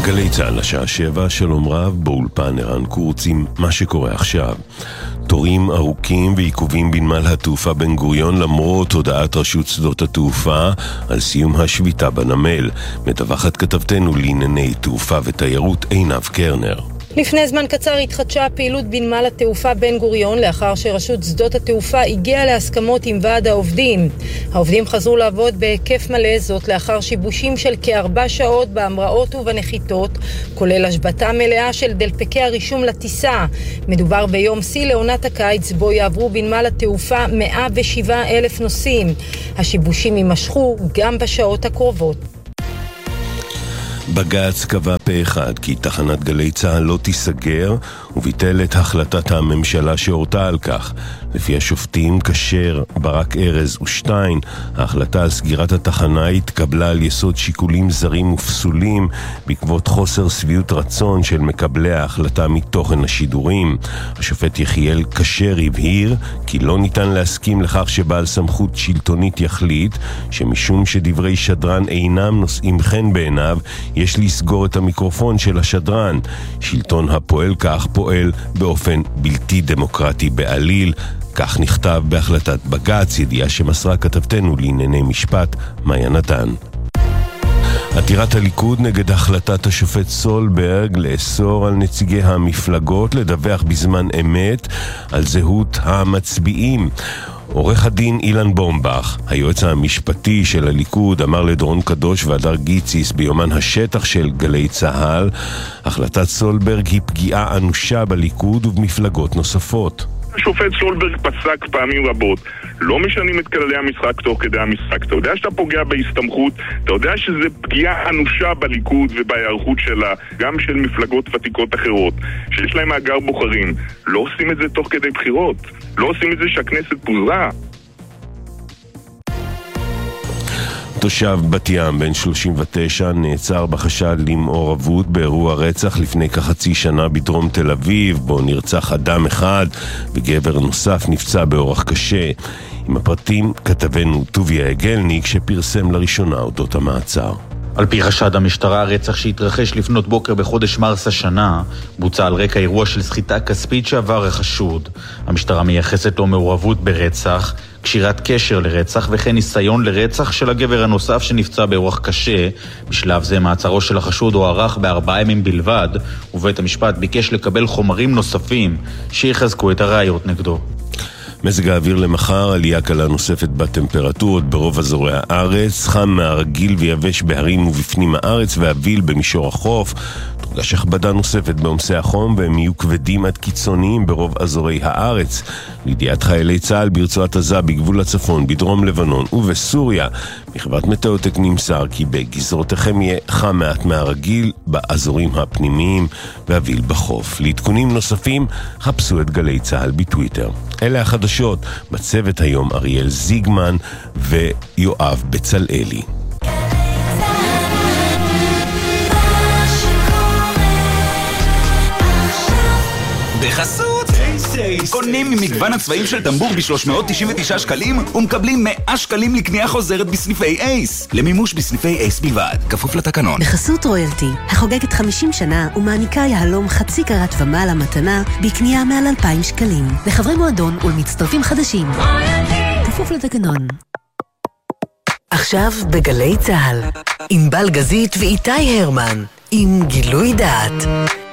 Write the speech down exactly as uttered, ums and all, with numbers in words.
גלי צהל השעה שבע, שלום רב, באולפן ערן קורץ עם מה שקורה עכשיו. תורים ארוכים ועיכובים בנמל התעופה בן גוריון למרות הודעת רשות שדות התעופה על סיום השביתה בנמל. מדווחת כתבתנו לענייני תעופה ותיירות עינב קרנר. לפני זמן קצר התחדשה הפעילות בנמל התעופה בן גוריון לאחר שרשות שדות התעופה הגיעה להסכמות עם ועד העובדים. העובדים חזרו לעבוד בהיקף מלא, זאת לאחר שיבושים של כארבע שעות בהמראות ובנחיתות, כולל השבתה מלאה של דלפקי הרישום לטיסה. מדובר ביום שיא לעונת הקיץ בו יעברו בנמל התעופה מאה ושבעה אלף נוסעים. השיבושים יימשכו גם בשעות הקרובות. בג"ץ קבע פה אחד כי תחנת גלי צהל לא תיסגר וביטל את החלטת הממשלה שהורתה על כך. לפי השופטים כשר, ברק ארז ושטיין, ההחלטה על סגירת התחנה התקבלה על יסוד שיקולים זרים ופסולים בעקבות חוסר שביעות רצון של מקבלי ההחלטה מתוכן השידורים. השופט יחיאל כשר הבהיר כי לא ניתן להסכים לכך שבעל סמכות שלטונית יחליט שמשום שדברי שדרן אינם נושאים חן בעיניו יש לסגור את המיקרופון של השדרן. שלטון הפועל כך פועל באופן בלתי דמוקרטי בעליל. כך נכתב בהחלטת בג"ץ, ידיעה שמסרה כתבתנו לענייני משפט מאיה נתן. עתירת הליכוד נגד החלטת השופט סולברג לאסור על נציגי המפלגות לדווח בזמן אמת על זהות המצביעים. עורך הדין אילן בומבך, היועץ המשפטי של הליכוד, אמר לדורון קדוש והדר גיציס ביומן השטח של גלי צהל, החלטת סולברג היא פגיעה אנושה בליכוד ובמפלגות נוספות. השופט סולברג פסק פעמים רבות, לא משנים את כללי המשחק תוך כדי המשחק. אתה יודע שאתה פוגע בהסתמכות, אתה יודע שזה פגיעה אנושה בליכוד ובהיערכות שלה, גם של מפלגות ותיקות אחרות, שיש להם מאגר בוחרים. לא עושים את זה תוך כדי בחירות, לא עושים את זה שהכנסת פוזרה. תושב בת ים בן שלושים ותשע נעצר בחשד למעורבות באירוע רצח לפני כחצי שנה בדרום תל אביב, בו נרצח אדם אחד וגבר נוסף נפצע באורח קשה. עם הפרטים כתבנו טוביה אגלניק שפרסם לראשונה אודות המעצר. על פי חשד המשטרה, הרצח שהתרחש לפנות בוקר בחודש מרס השנה בוצע על רקע אירוע של סחיטה כספית שעבר החשוד. המשטרה מייחסת לו מעורבות ברצח, קשירת קשר לרצח וכן ניסיון לרצח של הגבר הנוסף שנפצע באורח קשה. בשלב זה מעצרו של החשוד הוארך בארבעה ימים בלבד, ובית המשפט ביקש לקבל חומרים נוספים שיחזקו את הראיות נגדו. מזג האוויר למחר, עלייה קלה נוספת בטמפרטורות ברוב אזורי הארץ, חם מהרגיל ויבש בהרים ובפנים הארץ ואביל במישור החוף. תורגש הכבדה נוספת בעומסי החום והם יהיו כבדים עד קיצוניים ברוב אזורי הארץ. לידיעת חיילי צה"ל ברצועת עזה, בגבול הצפון, בדרום לבנון ובסוריה, מחברת מטאוטק נמסר כי בגזרותיכם יהיה חם מעט מהרגיל באזורים הפנימיים ואביל בחוף. לעדכונים נוספים חפשו את גלי צה"ל בטוויטר. אלה החדשות, בצוות היום אריאל זיגמן ויואב בצלאלי. בחסות קונים ממגוון הצבעים של טמבור ב-שלוש מאות תשעים ותשעה שקלים ומקבלים מאה שקלים לקנייה חוזרת בסניפי אייס. למימוש בסניפי אייס בלבד, כפוף לתקנון. בחסות רויאלטי, החוגגת חמישים שנה ומעניקה יהלום חצי קרת ומעלה מתנה בקנייה מעל אלפיים שקלים. לחברי מועדון ולמצטרפים חדשים. כפוף לתקנון. עכשיו בגלי צהל, עם בל גזית ואיתי הרמן, עם גילוי דעת.